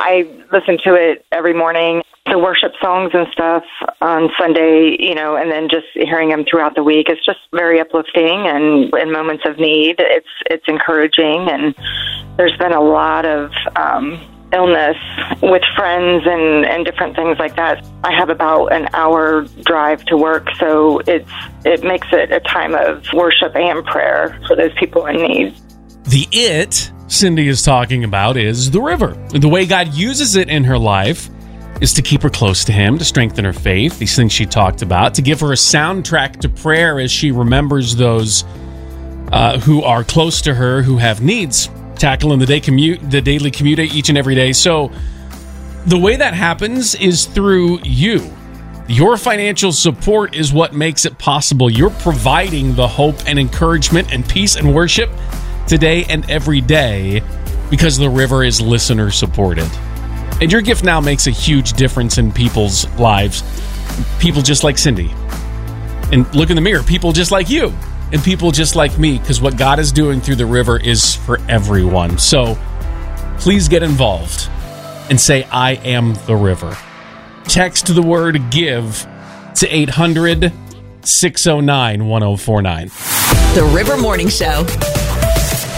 I listen to it every morning, the worship songs and stuff on Sunday, and then just hearing them throughout the week. It's just very uplifting, and in moments of need, it's encouraging. And there's been a lot of illness with friends and different things like that. I have about an hour drive to work, so it makes it a time of worship and prayer for those people in need. The it Cindy is talking about is the river. The way God uses it in her life is to keep her close to Him, to strengthen her faith, these things she talked about, to give her a soundtrack to prayer as she remembers those who are close to her, who have needs, tackling the daily commute each and every day. So the way that happens is through you. Your financial support is what makes it possible. You're providing the hope and encouragement and peace and worship today and every day because the river is listener supported. And your gift now makes a huge difference in people's lives. People just like Cindy. And look in the mirror, people just like you. And people just like me, because what God is doing through the river is for everyone. So please get involved and say, I am the river. Text the word give to 800-609-1049. The River Morning Show.